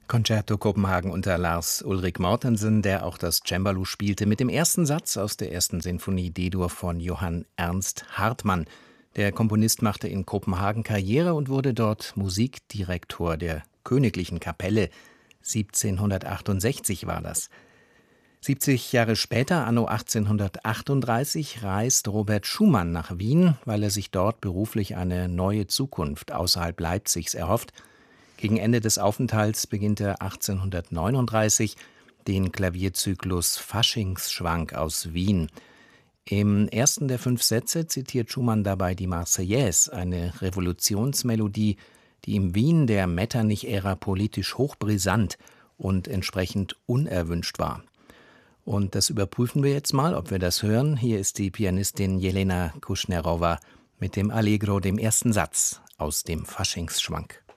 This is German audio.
Concerto Kopenhagen unter Lars Ulrik Mortensen, der auch das Cembalo spielte, mit dem ersten Satz aus der ersten Sinfonie D-Dur von Johann Ernst Hartmann. Der Komponist machte in Kopenhagen Karriere und wurde dort Musikdirektor der Königlichen Kapelle. 1768 war das. 70 Jahre später, anno 1838, reist Robert Schumann nach Wien, weil er sich dort beruflich eine neue Zukunft außerhalb Leipzigs erhofft. Gegen Ende des Aufenthalts beginnt er 1839 den Klavierzyklus Faschingsschwank aus Wien. Im ersten der 5 Sätze zitiert Schumann dabei die Marseillaise, eine Revolutionsmelodie, die im Wien der Metternich-Ära politisch hochbrisant und entsprechend unerwünscht war. Und das überprüfen wir jetzt mal, ob wir das hören. Hier ist die Pianistin Jelena Kuschnerowa mit dem Allegro, dem ersten Satz aus dem Faschingsschwank.